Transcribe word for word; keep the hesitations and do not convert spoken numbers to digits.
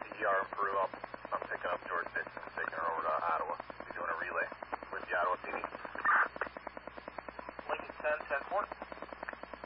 the E R in Peru. I'm, I'm picking up George Dixon.